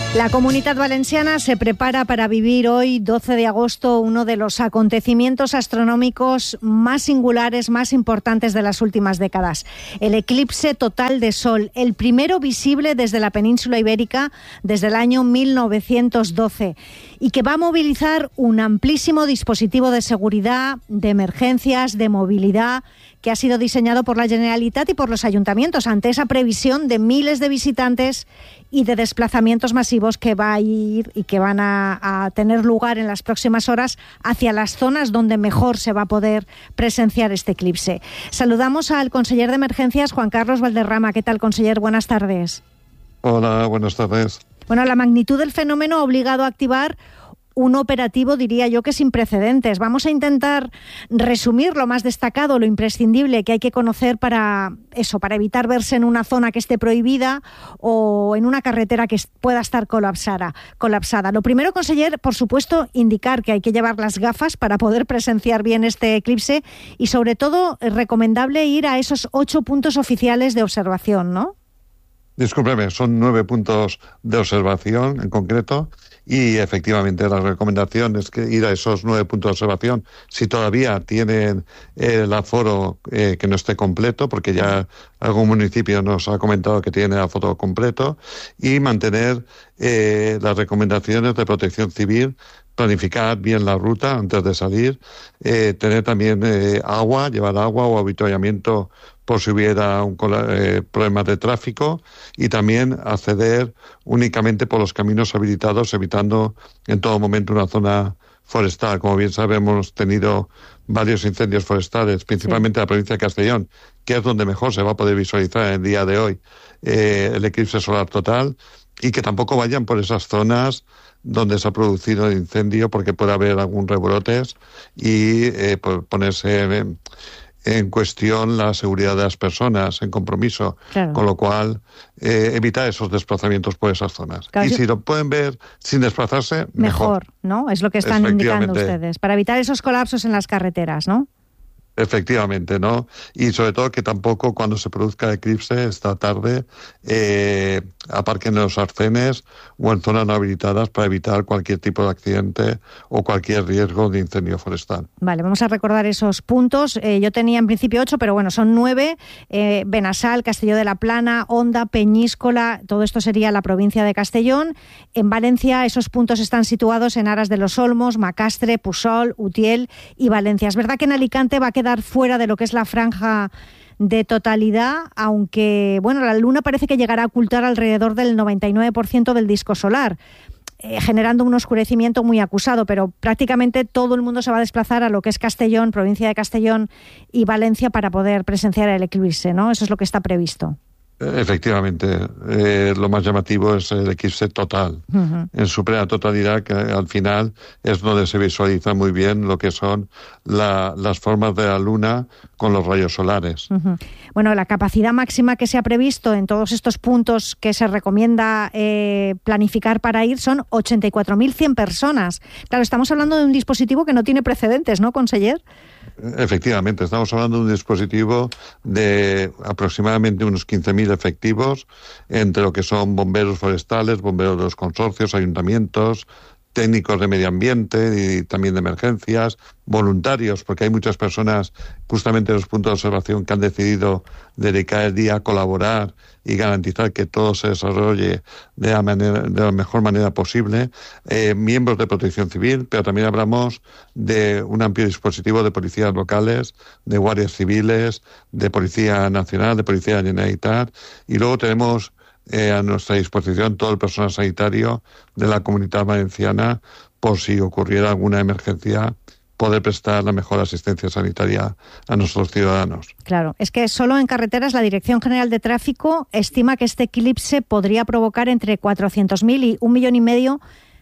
La Comunitat Valenciana se prepara para vivir hoy, 12 de agosto, uno de los acontecimientos astronómicos más singulares, más importantes de las últimas décadas. El eclipse total de Sol, el primero visible desde la península ibérica desde el año 1912 y que va a movilizar un amplísimo dispositivo de seguridad, de emergencias, de movilidad, que ha sido diseñado por la Generalitat y por los ayuntamientos ante esa previsión de miles de visitantes y de desplazamientos masivos que va a ir y que van a tener lugar en las próximas horas hacia las zonas donde mejor se va a poder presenciar este eclipse. Saludamos al conseller de Emergencias, Juan Carlos Valderrama. ¿Qué tal, conseller? Buenas tardes. Hola, buenas tardes. Bueno, la magnitud del fenómeno ha obligado a activar un operativo, diría yo, que sin precedentes. Vamos a intentar resumir lo más destacado, lo imprescindible que hay que conocer para evitar verse en una zona que esté prohibida o en una carretera que pueda estar colapsada. Lo primero, conseller, por supuesto, indicar que hay que llevar las gafas para poder presenciar bien este eclipse y, sobre todo, es recomendable ir a esos 8 puntos oficiales de observación, ¿no? Discúlpeme, son 9 puntos de observación en concreto y efectivamente la recomendación es que ir a esos 9 puntos de observación si todavía tienen el aforo que no esté completo, porque ya algún municipio nos ha comentado que tiene el aforo completo, y mantener las recomendaciones de protección civil, planificar bien la ruta antes de salir, tener también agua, llevar agua o avituallamiento por si hubiera problemas de tráfico, y también acceder únicamente por los caminos habilitados, evitando en todo momento una zona forestal. Como bien sabemos, hemos tenido varios incendios forestales, principalmente en la provincia de Castellón, que es donde mejor se va a poder visualizar en el día de hoy el eclipse solar total, y que tampoco vayan por esas zonas donde se ha producido el incendio, porque puede haber algún rebrotes y ponerse en cuestión la seguridad de las personas en compromiso, claro. Con lo cual evitar esos desplazamientos por esas zonas. Claro, y si lo pueden ver sin desplazarse, mejor, ¿no? Es lo que están indicando ustedes, para evitar esos colapsos en las carreteras, ¿no? Efectivamente, ¿no? Y sobre todo que tampoco cuando se produzca el eclipse esta tarde aparquen en los arcenes o en zonas no habilitadas para evitar cualquier tipo de accidente o cualquier riesgo de incendio forestal. Vale, vamos a recordar esos puntos. Yo tenía en principio 8, pero bueno, son 9. Benassal, Castelló de la Plana, Onda, Peñíscola, todo esto sería la provincia de Castellón. En Valencia esos puntos están situados en Aras de los Olmos, Macastre, Puçol, Utiel y Valencia. Es verdad que en Alicante va a quedar fuera de lo que es la franja de totalidad, aunque bueno, la luna parece que llegará a ocultar alrededor del 99% del disco solar, generando un oscurecimiento muy acusado, pero prácticamente todo el mundo se va a desplazar a lo que es Castellón, provincia de Castellón y Valencia para poder presenciar el eclipse, ¿no? Eso es lo que está previsto. Efectivamente, lo más llamativo es el eclipse total, en su plena totalidad, que al final es donde se visualiza muy bien lo que son las formas de la luna con los rayos solares. Bueno, la capacidad máxima que se ha previsto en todos estos puntos que se recomienda planificar para ir son 84.100 personas. Claro, estamos hablando de un dispositivo que no tiene precedentes, ¿no, conseller? Efectivamente, estamos hablando de un dispositivo de aproximadamente unos 15.000 efectivos, entre lo que son bomberos forestales, bomberos de los consorcios, ayuntamientos, técnicos de medio ambiente y también de emergencias, voluntarios, porque hay muchas personas justamente en los puntos de observación que han decidido dedicar el día a colaborar y garantizar que todo se desarrolle de la mejor manera posible, miembros de protección civil, pero también hablamos de un amplio dispositivo de policías locales, de guardias civiles, de Policía Nacional, de Policía Generalitat, y luego tenemos a nuestra disposición todo el personal sanitario de la Comunitat Valenciana por si ocurriera alguna emergencia, poder prestar la mejor asistencia sanitaria a nuestros ciudadanos. Claro, es que solo en carreteras la Dirección General de Tráfico estima que este eclipse podría provocar entre 400.000 y 1,5 millones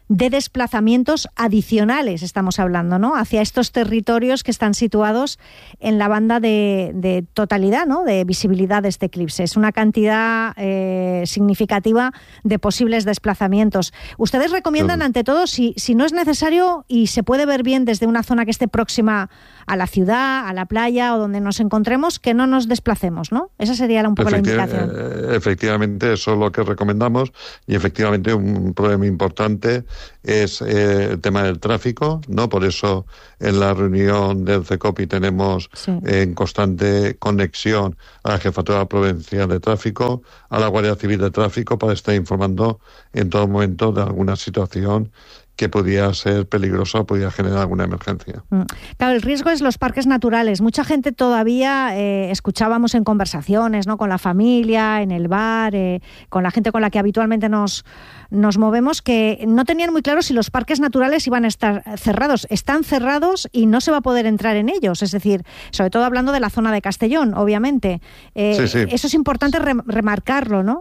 de desplazamientos adicionales, estamos hablando, ¿no?, hacia estos territorios que están situados en la banda de totalidad, ¿no?, de visibilidad de este eclipse. Es una cantidad significativa de posibles desplazamientos. Ustedes recomiendan, ante todo, si no es necesario y se puede ver bien desde una zona que esté próxima a la ciudad, a la playa o donde nos encontremos, que no nos desplacemos, ¿no? Esa sería un poco la indicación. Efectivamente, eso es lo que recomendamos, y efectivamente un problema importante es el tema del tráfico, ¿no? Por eso en la reunión del CECOPI tenemos en constante conexión a la Jefatura Provincial de Tráfico, a la Guardia Civil de Tráfico, para estar informando en todo momento de alguna situación que podía ser peligrosa o podía generar alguna emergencia. Claro, el riesgo es los parques naturales. Mucha gente todavía escuchábamos en conversaciones, ¿no?, con la familia, en el bar, con la gente con la que habitualmente nos movemos, que no tenían muy claro si los parques naturales iban a estar cerrados. Están cerrados y no se va a poder entrar en ellos. Es decir, sobre todo hablando de la zona de Castellón, obviamente. Sí. Eso es importante remarcarlo, ¿no?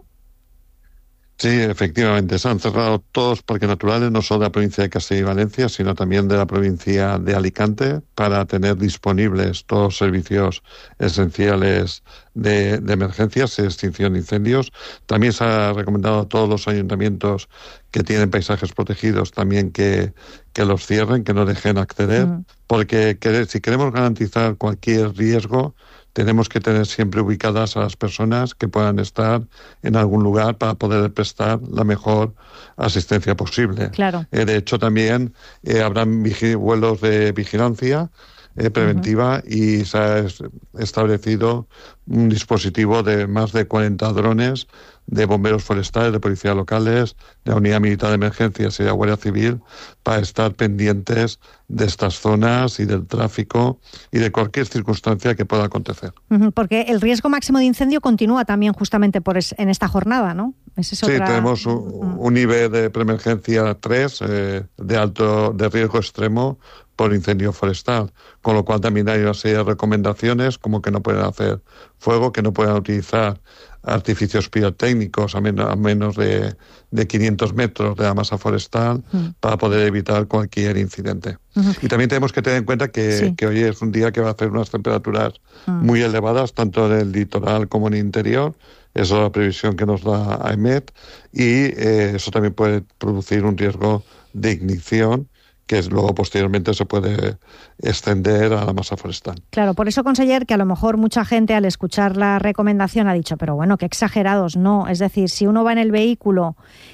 Sí, efectivamente, se han cerrado todos los parques naturales, no solo de la provincia de Castilla y Valencia, sino también de la provincia de Alicante, para tener disponibles todos los servicios esenciales de emergencias y extinción de incendios. También se ha recomendado a todos los ayuntamientos que tienen paisajes protegidos también que los cierren, que no dejen acceder, porque si queremos garantizar cualquier riesgo, tenemos que tener siempre ubicadas a las personas que puedan estar en algún lugar para poder prestar la mejor asistencia posible. Claro. De hecho, también habrán vuelos de vigilancia preventiva, y se ha establecido un dispositivo de más de 40 drones de bomberos forestales, de policías locales, de la Unidad Militar de Emergencias y de la Guardia Civil, para estar pendientes de estas zonas y del tráfico y de cualquier circunstancia que pueda acontecer. Porque el riesgo máximo de incendio continúa también justamente en esta jornada, ¿no? Tenemos un nivel de preemergencia 3 de riesgo extremo por incendio forestal, con lo cual también hay una serie de recomendaciones, como que no pueden hacer fuego, que no puedan utilizar artificios pirotécnicos a menos de 500 metros de la masa forestal, para poder evitar cualquier incidente. Y también tenemos que tener en cuenta que hoy es un día que va a hacer unas temperaturas muy elevadas, tanto en el litoral como en el interior. Esa es la previsión que nos da AEMET, y eso también puede producir un riesgo de ignición, que luego posteriormente se puede extender a la masa forestal. Claro, por eso, conseller, que a lo mejor mucha gente al escuchar la recomendación ha dicho, pero bueno, qué exagerados, no. Es decir, si uno va en el vehículo,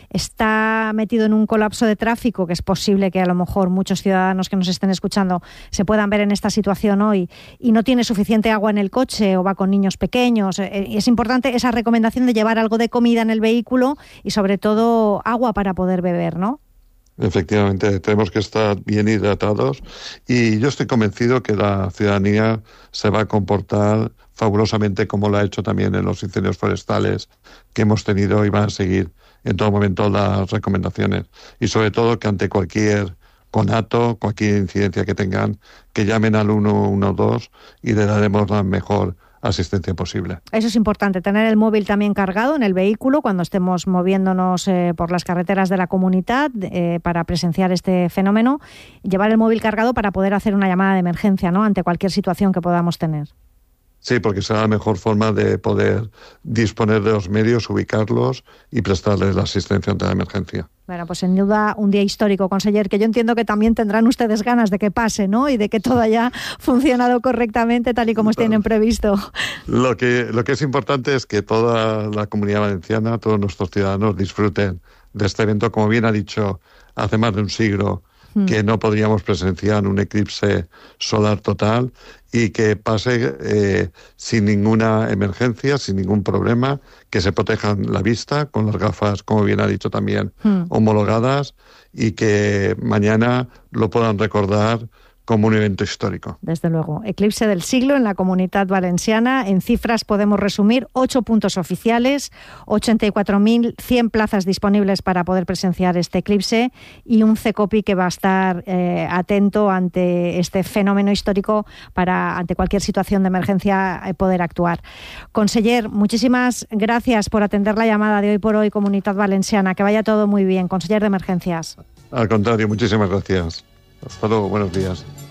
está metido en un colapso de tráfico, que es posible que a lo mejor muchos ciudadanos que nos estén escuchando se puedan ver en esta situación hoy, y no tiene suficiente agua en el coche o va con niños pequeños, es importante esa recomendación de llevar algo de comida en el vehículo y sobre todo agua para poder beber, ¿no? Efectivamente, tenemos que estar bien hidratados, y yo estoy convencido que la ciudadanía se va a comportar fabulosamente, como lo ha hecho también en los incendios forestales que hemos tenido, y van a seguir en todo momento las recomendaciones, y sobre todo que ante cualquier conato, cualquier incidencia que tengan, que llamen al 112 y le daremos la mejor asistencia posible. Eso es importante, tener el móvil también cargado en el vehículo cuando estemos moviéndonos por las carreteras de la comunidad para presenciar este fenómeno, llevar el móvil cargado para poder hacer una llamada de emergencia, ¿no?, ante cualquier situación que podamos tener. Sí, porque será la mejor forma de poder disponer de los medios, ubicarlos y prestarles la asistencia ante la emergencia. Bueno, pues sin duda un día histórico, conseller, que yo entiendo que también tendrán ustedes ganas de que pase, ¿no?, y de que todo haya funcionado correctamente tal y como tienen previsto. Lo que es importante es que toda la Comunidad Valenciana, todos nuestros ciudadanos disfruten de este evento. Como bien ha dicho, hace más de un siglo que no podríamos presenciar un eclipse solar total, y que pase sin ninguna emergencia, sin ningún problema, que se protejan la vista con las gafas, como bien ha dicho también, homologadas, y que mañana lo puedan recordar como un evento histórico. Desde luego. Eclipse del siglo en la Comunitat Valenciana. En cifras podemos resumir 8 puntos oficiales, 84.100 plazas disponibles para poder presenciar este eclipse, y un CECOPI que va a estar atento ante este fenómeno histórico para, ante cualquier situación de emergencia, poder actuar. Conseller, muchísimas gracias por atender la llamada de Hoy por Hoy Comunitat Valenciana. Que vaya todo muy bien. Conseller de Emergencias. Al contrario, muchísimas gracias. Hasta luego, buenos días.